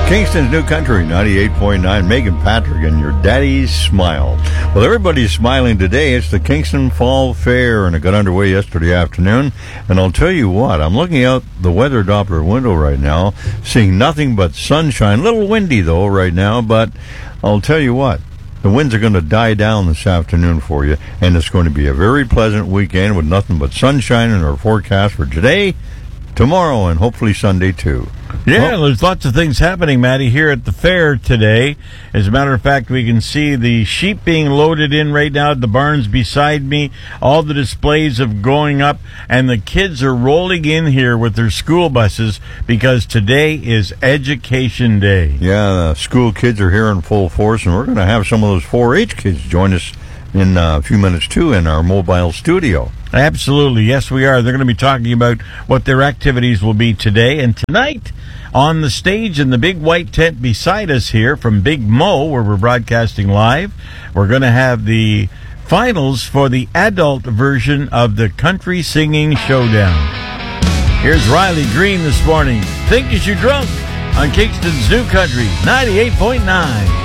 Kingston's New Country, 98.9, Megan Patrick and your daddy's smile. Well, everybody's smiling today. It's the Kingston Fall Fair, and it got underway yesterday afternoon. And I'll tell you what, I'm looking out the weather Doppler window right now, seeing nothing but sunshine. A little windy, though, right now, but I'll tell you what, the winds are going to die down this afternoon for you, and it's going to be a very pleasant weekend with nothing but sunshine in our forecast for today, tomorrow, and hopefully Sunday, too. Yeah, there's lots of things happening, Matty, here at the fair today. As a matter of fact, we can see the sheep being loaded in right now at the barns beside me. All the displays of going up, and the kids are rolling in here with their school buses because today is Education Day. Yeah, the school kids are here in full force, and we're going to have some of those 4-H kids join us in a few minutes, too, in our mobile studio. Absolutely. Yes, we are. They're going to be talking about what their activities will be today. And tonight, on the stage in the big white tent beside us here from Big Mo, where we're broadcasting live, we're going to have the finals for the adult version of the Country Singing Showdown. Here's Riley Green this morning. Think Is You Drunk on Kingston's New Country, 98.9.